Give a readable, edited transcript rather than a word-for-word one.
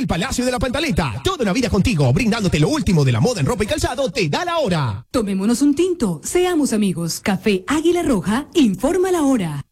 Palacio de la Pantaleta. Toda una vida contigo, brindándote lo último de la moda en ropa y calzado, te da la hora. Tomémonos un tinto, seamos amigos. Café Águila Roja, informa la hora.